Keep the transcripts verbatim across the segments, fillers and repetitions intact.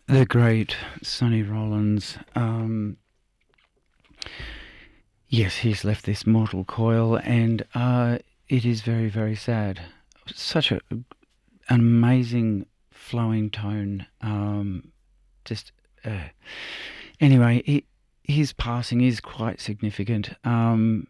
The great Sonny Rollins. Um, yes, he's left this mortal coil, and uh, it is very, very sad. Such a, an amazing flowing tone. Um, just uh, anyway, he, his passing is quite significant. Um,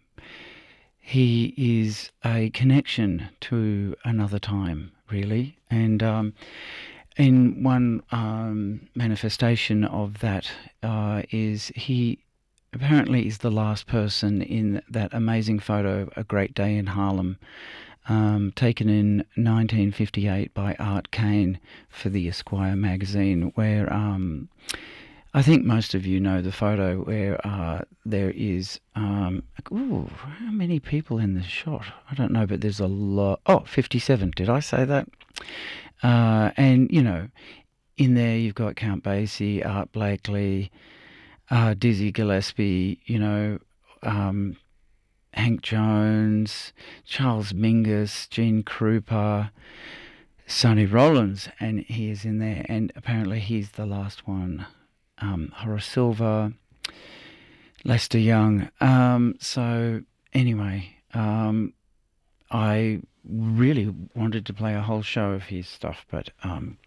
he is a connection to another time, really, and um, in one um, manifestation of that uh, is he apparently is the last person in that amazing photo, A Great Day in Harlem, um, taken in nineteen fifty-eight by Art Kane for the Esquire magazine, where um, I think most of you know the photo where uh, there is, um, ooh, how many people in the shot? I don't know, but there's a lot. Oh, fifty-seven. Did I say that? Uh, and, you know, in there you've got Count Basie, Art Blakely, uh, Dizzy Gillespie, you know, um, Hank Jones, Charles Mingus, Gene Krupa, Sonny Rollins, and he is in there. And apparently he's the last one. Um, Horace Silver, Lester Young. Um, so anyway, um, I really wanted to play a whole show of his stuff, but um,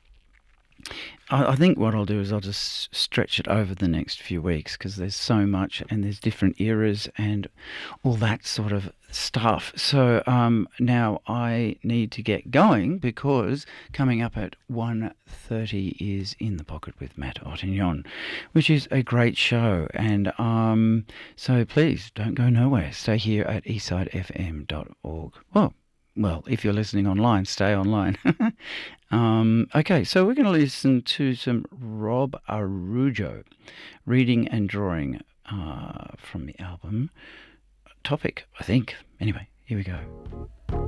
I, I think what I'll do is I'll just stretch it over the next few weeks because there's so much and there's different eras and all that sort of stuff. So um, now I need to get going because coming up at one thirty is In the Pocket with Matt Ottignon, which is a great show. And um, so please don't go nowhere. Stay here at eastside f m dot org. Well, well, if you're listening online, stay online. um, okay, so we're going to listen to some Rob Arujo, Reading and Drawing uh, from the album Topic, I think. Anyway, here we go.